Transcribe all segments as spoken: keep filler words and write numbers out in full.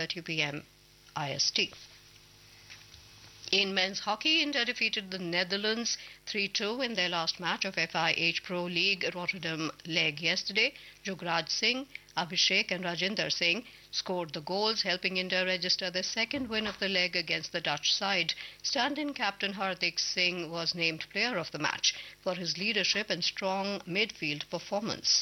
thirty p m I S T. In men's hockey, India defeated the Netherlands three two in their last match of F I H Pro League Rotterdam leg yesterday. Jugraj Singh, Abhishek and Rajinder Singh scored the goals, helping India register their second win of the leg against the Dutch side. Stand-in captain Hardik Singh was named player of the match for his leadership and strong midfield performance.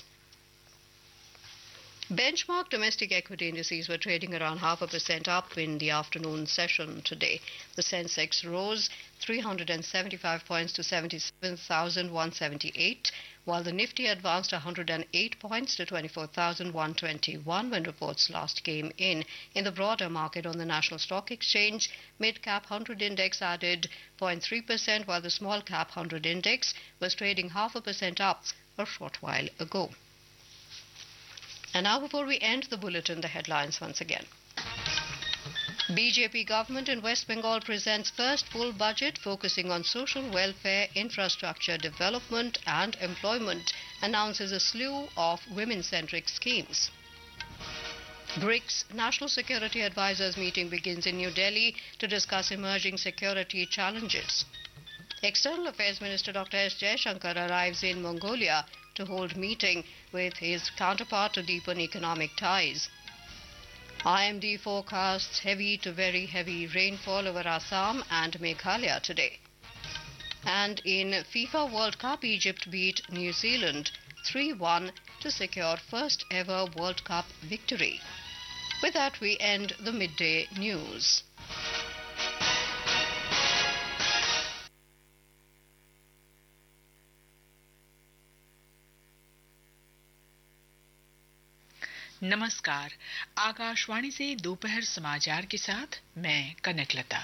Benchmark domestic equity indices were trading around half a percent up in the afternoon session today. The Sensex rose three hundred seventy-five points to seventy-seven thousand one hundred seventy-eight, while the Nifty advanced one hundred eight points to twenty-four thousand one hundred twenty-one when reports last came in. In the broader market on the National Stock Exchange, mid-cap one hundred index added zero point three percent, while the small-cap one hundred index was trading half a percent up a short while ago. And now, before we end the bulletin, the headlines once again. B J P government in West Bengal presents first full budget focusing on social welfare, infrastructure development and employment, announces a slew of women-centric schemes. BRICS National Security Advisors meeting begins in New Delhi to discuss emerging security challenges. External Affairs Minister Doctor S. Jaishankar arrives in Mongolia to hold meeting with his counterpart to deepen economic ties. I M D forecasts heavy to very heavy rainfall over Assam and Meghalaya today. And in FIFA World Cup, Egypt beat New Zealand three one to secure first ever World Cup victory. With that, we end the midday news. नमस्कार, आकाशवाणी से दोपहर समाचार के साथ मैं कनकलता।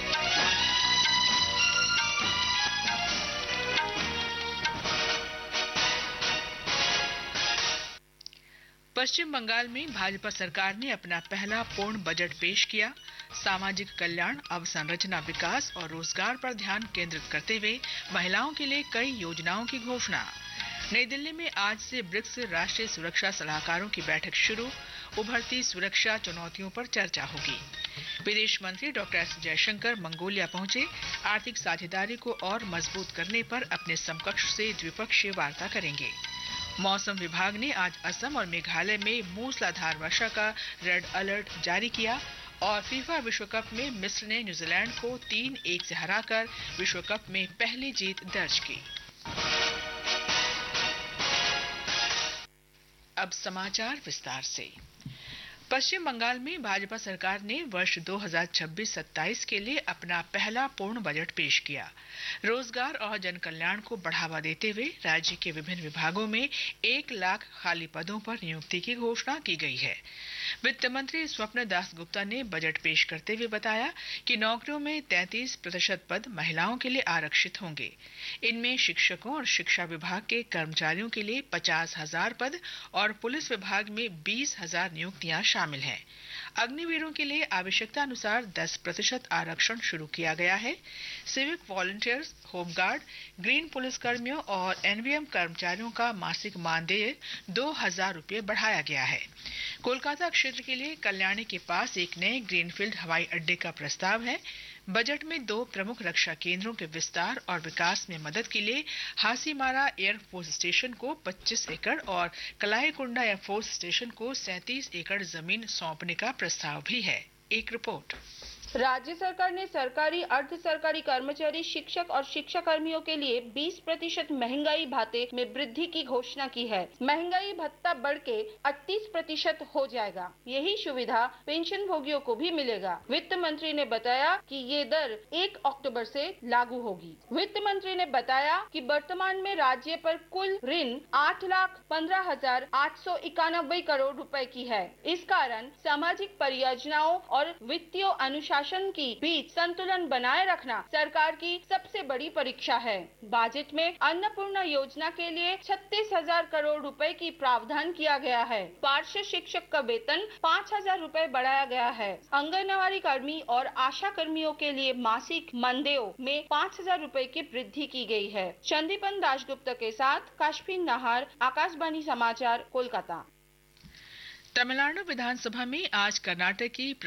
पश्चिम बंगाल में भाजपा सरकार ने अपना पहला पूर्ण बजट पेश किया। सामाजिक कल्याण, अवसंरचना विकास और रोजगार पर ध्यान केंद्रित करते हुए महिलाओं के लिए कई योजनाओं की घोषणा। नई दिल्ली में आज से ब्रिक्स राष्ट्रीय सुरक्षा सलाहकारों की बैठक शुरू। उभरती सुरक्षा चुनौतियों पर चर्चा होगी। विदेश मंत्री डॉक्टर एस जयशंकर मंगोलिया पहुंचे। आर्थिक साझेदारी को और मजबूत करने पर अपने समकक्ष से द्विपक्षीय वार्ता करेंगे। मौसम विभाग ने आज असम और मेघालय में मूसलाधार वर्षा का रेड अलर्ट जारी किया और फीफा विश्व कप में मिस्र ने न्यूजीलैंड को तीन एक से हराकर विश्व कप में पहली जीत दर्ज की। अब समाचार विस्तार से। पश्चिम बंगाल में भाजपा सरकार ने वर्ष दो हज़ार छब्बीस सत्ताईस के लिए अपना पहला पूर्ण बजट पेश किया। रोजगार और जनकल्याण को बढ़ावा देते हुए राज्य के विभिन्न विभागों में एक लाख खाली पदों पर नियुक्ति की घोषणा की गई है। वित्त मंत्री स्वप्न दास गुप्ता ने बजट पेश करते हुए बताया कि नौकरियों में तैंतीस प्रतिशत पद महिलाओं के लिए आरक्षित होंगे। इनमें शिक्षकों और शिक्षा विभाग के कर्मचारियों के लिए पचास हजार पद और पुलिस विभाग में बीस हजार नियुक्तियां शामिल हैं। अग्निवीरों के लिए आवश्यकता अनुसार दस प्रतिशत आरक्षण शुरू किया गया है। Civic volunteers, home guard, green police कर्मियों और एनवीएम कर्मचारियों का मासिक मानदेय दो हजार रुपये बढ़ाया गया है। कोलकाता क्षेत्र के लिए कल्याणी के पास एक नए ग्रीनफील्ड हवाई अड्डे का प्रस्ताव है। बजट में दो प्रमुख रक्षा केंद्रों के विस्तार और विकास में मदद के लिए हासीमारा एयरफोर्स स्टेशन को पच्चीस एकड़ और कलाईकुंडा एयरफोर्स स्टेशन को सैंतीस एकड़ जमीन सौंपने का प्रस्ताव भी है। एक रिपोर्ट। राज्य सरकार ने सरकारी, अर्ध सरकारी कर्मचारी, शिक्षक और शिक्षा कर्मियों के लिए बीस प्रतिशत महंगाई भत्ते में वृद्धि की घोषणा की है। महंगाई भत्ता बढ़ के अड़तीस प्रतिशत हो जाएगा। यही सुविधा पेंशन भोगियों को भी मिलेगा। वित्त मंत्री ने बताया कि ये दर एक अक्टूबर से लागू होगी। वित्त मंत्री ने बताया कि वर्तमान में राज्य पर कुल ऋण आठ लाख पंद्रह हजार आठ सौ इक्यानबे करोड़ रुपए की है। इस कारण सामाजिक परियोजनाओं और वित्तीय अनुशासन शासन की बीच संतुलन बनाए रखना सरकार की सबसे बड़ी परीक्षा है। बजट में अन्नपूर्णा योजना के लिए छत्तीस हजार करोड़ रुपए की प्रावधान किया गया है। पार्षद शिक्षक का वेतन पाँच हजार रुपए बढ़ाया गया है। आंगनवाड़ी कर्मी और आशा कर्मियों के लिए मासिक मानदेय में पाँच हजार रुपए की वृद्धि की गई है। चंदीपन दासगुप्ता के साथ काशफिन नाहर, आकाशवाणी समाचार, कोलकाता। तमिलनाडु विधानसभा में आज कर्नाटक की